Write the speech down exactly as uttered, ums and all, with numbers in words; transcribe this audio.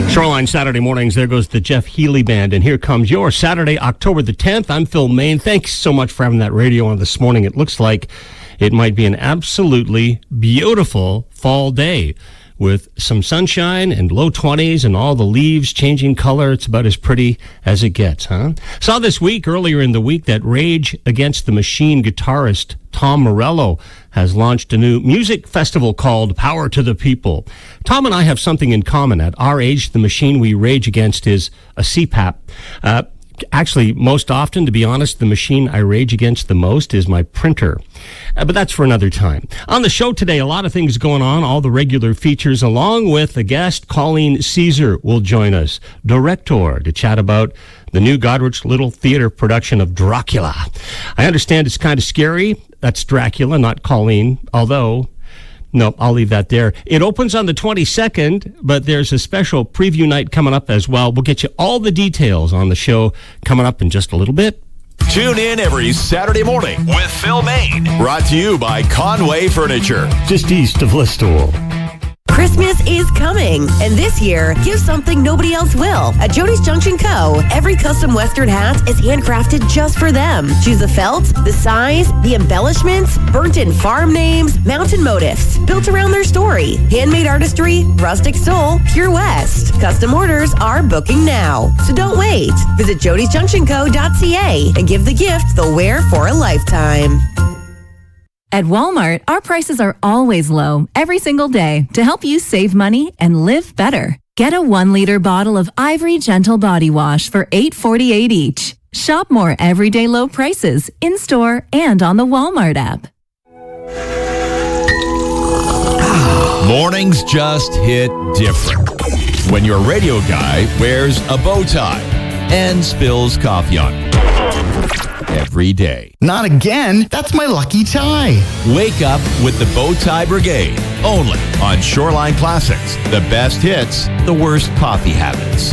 Shoreline Saturday mornings, there goes the Jeff Healey Band, and here comes your Saturday, October the tenth. I'm Phil Main. Thanks so much for having that radio on this morning. It looks like it might be an absolutely beautiful fall day with some sunshine and low twenties and all the leaves changing color. It's about as pretty as it gets, huh? Saw this week, earlier in the week, that Rage Against the Machine guitarist Tom Morello has launched a new music festival called Power to the People. Tom and I have something in common. At our age, the machine we rage against is a C PAP. Uh, Actually, most often, to be honest, the machine I rage against the most is my printer. Uh, but that's for another time. On the show today, a lot of things going on, all the regular features, along with a guest. Colleen Caesar will join us, director, to chat about the new Godrich Little Theatre production of Dracula. I understand it's kind of scary. That's Dracula, not Colleen, although... No, I'll leave that there. It opens on the twenty-second, but there's a special preview night coming up as well. We'll get you all the details on the show coming up in just a little bit. Tune in every Saturday morning with Phil Main. Brought to you by Conway Furniture. Just east of Listowel. Christmas is coming, and this year, give something nobody else will. At Jody's Junction Co., every custom Western hat is handcrafted just for them. Choose the felt, the size, the embellishments, burnt-in farm names, mountain motifs, built around their story. Handmade artistry, rustic soul, pure West. Custom orders are booking now, so don't wait. Visit jodys junction co dot c a and give the gift they'll wear for a lifetime. At Walmart, our prices are always low, every single day, to help you save money and live better. Get a one-liter bottle of Ivory Gentle Body Wash for eight forty-eight each. Shop more everyday low prices in-store and on the Walmart app. Mornings just hit different when your radio guy wears a bow tie and spills coffee on it. Every day. Not again. That's my lucky tie. Wake up with the Bow Tie Brigade. Only on Shoreline Classics. The best hits, the worst coffee habits.